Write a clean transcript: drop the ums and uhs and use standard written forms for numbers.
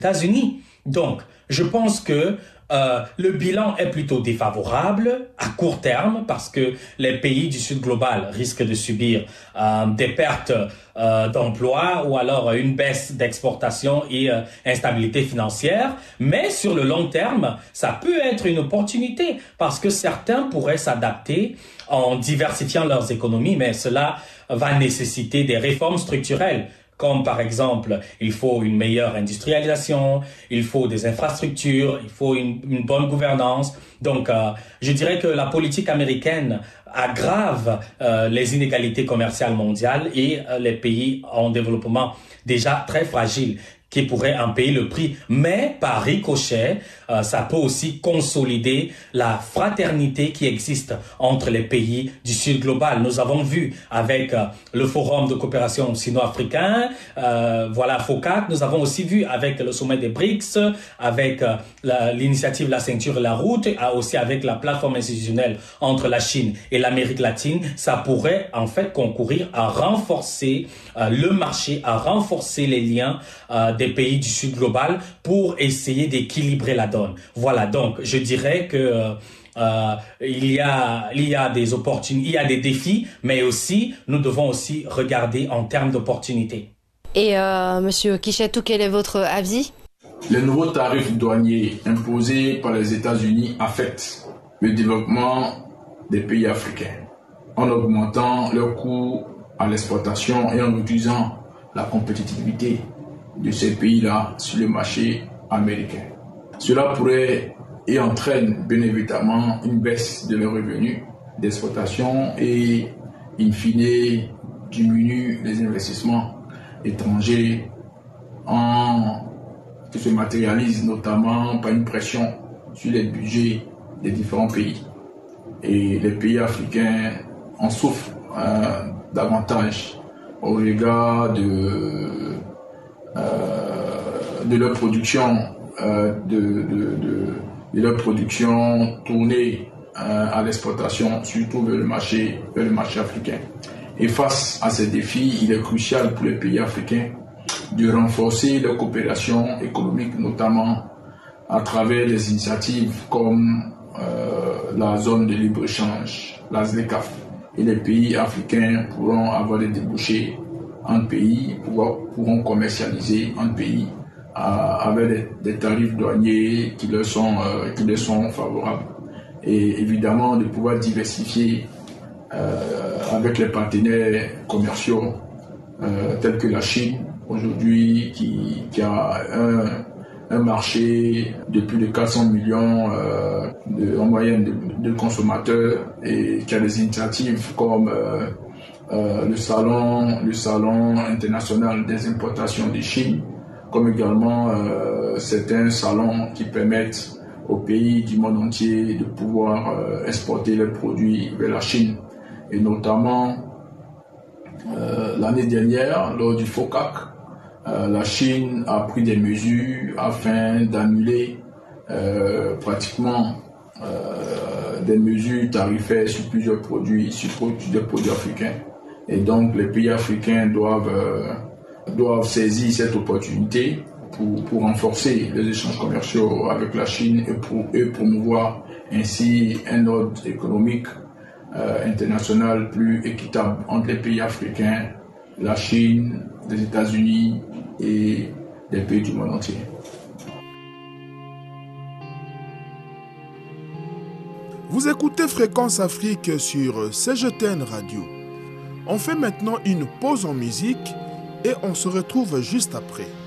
États-Unis. Donc, je pense que le bilan est plutôt défavorable à court terme parce que les pays du Sud global risquent de subir des pertes d'emplois ou alors une baisse d'exportation et instabilité financière. Mais sur le long terme, ça peut être une opportunité parce que certains pourraient s'adapter en diversifiant leurs économies, mais cela va nécessiter des réformes structurelles. Comme par exemple, il faut une meilleure industrialisation, il faut des infrastructures, il faut une bonne gouvernance. Donc, je dirais que la politique américaine aggrave les inégalités commerciales mondiales et les pays en développement déjà très fragiles qui pourraient en payer le prix. Mais par ricochet, ça peut aussi consolider la fraternité qui existe entre les pays du Sud global. Nous avons vu avec le Forum de coopération sino-africain, FOCAC, nous avons aussi vu avec le sommet des BRICS, avec l'initiative La Ceinture et la Route, et aussi avec la plateforme institutionnelle entre la Chine et l'Amérique latine. Ça pourrait en fait concourir à renforcer le marché, à renforcer les liens des pays du Sud global pour essayer d'équilibrer la donne. Voilà, donc je dirais que il y a des opportunités, il y a des défis, mais aussi nous devons aussi regarder en termes d'opportunités. Et Monsieur Kishetou, quel est votre avis? Les nouveaux tarifs douaniers imposés par les États-Unis affectent le développement des pays africains en augmentant leurs coûts à l'exportation et en réduisant la compétitivité de ces pays-là sur le marché américain. Cela pourrait et entraîne bien évidemment une baisse de leurs revenus d'exportation et, in fine, diminue les investissements étrangers qui se matérialisent notamment par une pression sur les budgets des différents pays. Et les pays africains en souffrent davantage au regard de leur production, de leur production tournée à l'exportation, surtout vers le marché africain. Et face à ces défis, il est crucial pour les pays africains de renforcer leur coopération économique, notamment à travers des initiatives comme la zone de libre-échange, la ZLECAf. Et les pays africains pourront avoir des débouchés en pays, pourront commercialiser en pays avec des tarifs douaniers qui leur sont favorables. Et évidemment de pouvoir diversifier avec les partenaires commerciaux tels que la Chine aujourd'hui qui a un marché de plus de 400 millions en moyenne de consommateurs et qui a des initiatives comme le salon international des importations de Chine, comme également certains salons qui permettent aux pays du monde entier de pouvoir exporter leurs produits vers la Chine. Et notamment, l'année dernière, lors du FOCAC, la Chine a pris des mesures afin d'annuler pratiquement des mesures tarifaires sur plusieurs produits africains. Et donc, les pays africains doivent saisir cette opportunité pour renforcer les échanges commerciaux avec la Chine et promouvoir ainsi un ordre économique international plus équitable entre les pays africains, la Chine, les États-Unis et les pays du monde entier. Vous écoutez Fréquence Afrique sur CGTN Radio. On fait maintenant une pause en musique et on se retrouve juste après.